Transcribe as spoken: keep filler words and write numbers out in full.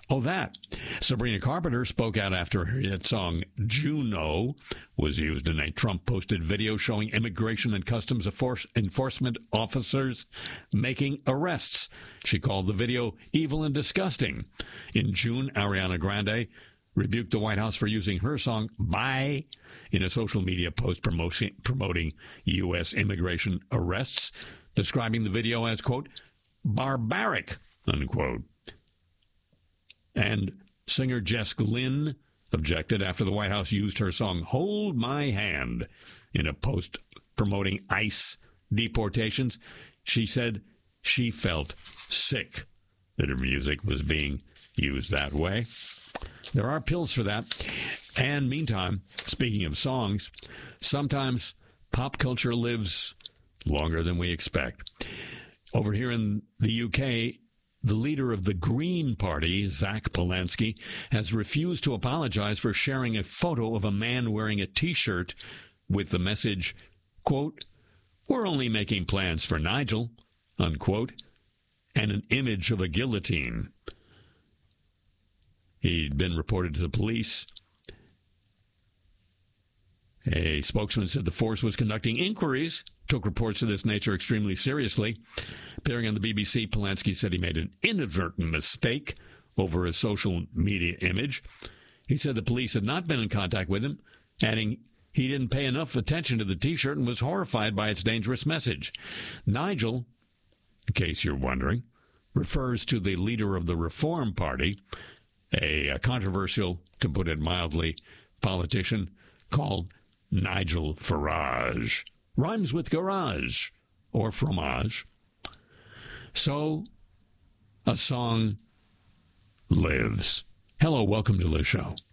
Oh, that. Sabrina Carpenter spoke out after her hit song Juno was used in a Trump-posted video showing Immigration and Customs Enforcement officers making arrests. She called the video evil and disgusting. In June, Ariana Grande rebuked the White House for using her song Bye in a social media post promotion, promoting U S immigration arrests, describing the video as, quote, barbaric, unquote. And singer Jessica Lynn objected after the White House used her song Hold My Hand in a post promoting ICE deportations. She said she felt sick that her music was being used that way. There are pills for that. And meantime, speaking of songs, sometimes pop culture lives longer than we expect. Over here in the U K, the leader of the Green Party, Zach Polanski, has refused to apologize for sharing a photo of a man wearing a T-shirt with the message, quote, we're only making plans for Nigel, unquote, and an image of a guillotine. He'd been reported to the police. A spokesman said the force was conducting inquiries, took reports of this nature extremely seriously. Appearing on the B B C, Polanski said he made an inadvertent mistake over his social media image. He said the police had not been in contact with him, adding he didn't pay enough attention to the T-shirt and was horrified by its dangerous message. Nigel, in case you're wondering, refers to the leader of the Reform Party, a, a controversial, to put it mildly, politician called Nigel Farage. Rhymes with garage or fromage. So, a song lives. Hello, welcome to the show.